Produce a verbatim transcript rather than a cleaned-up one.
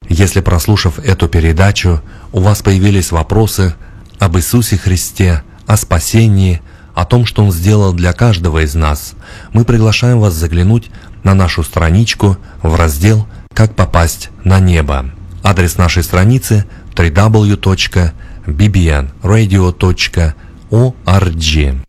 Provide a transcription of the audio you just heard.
Если, прослушав эту передачу, у вас появились вопросы об Иисусе Христе, о спасении, о том, что Он сделал для каждого из нас, мы приглашаем вас заглянуть на нашу страничку в раздел «Как попасть на небо». Адрес нашей страницы дабл ю дабл ю дабл ю точка би би эн радио точка орг.